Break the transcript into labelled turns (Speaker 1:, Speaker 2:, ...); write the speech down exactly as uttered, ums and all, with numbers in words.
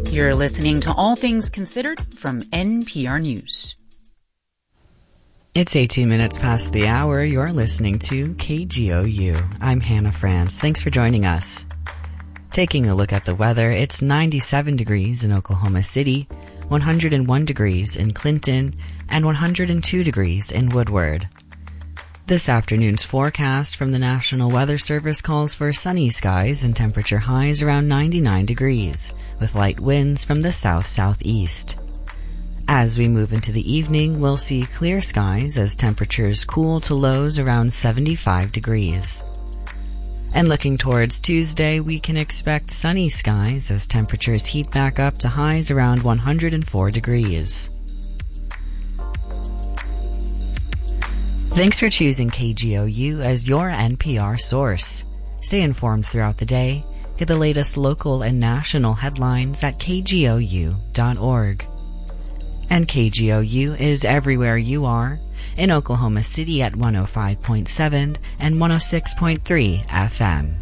Speaker 1: You're listening to All Things Considered from N P R News.
Speaker 2: It's eighteen minutes past the hour. You're listening to K G O U. I'm Hannah France. Thanks for joining us. Taking a look at the weather, it's ninety-seven degrees in Oklahoma City, one hundred one degrees in Clinton, and one hundred two degrees in Woodward. This afternoon's forecast from the National Weather Service calls for sunny skies and temperature highs around ninety-nine degrees, with light winds from the south-southeast. As we move into the evening, we'll see clear skies as temperatures cool to lows around seventy-five degrees. And looking towards Tuesday, we can expect sunny skies as temperatures heat back up to highs around one hundred four degrees. Thanks for choosing K G O U as your N P R source. Stay informed throughout the day. Get the latest local and national headlines at K G O U dot org. And K G O U is everywhere you are, in Oklahoma City at one oh five point seven and one oh six point three F M.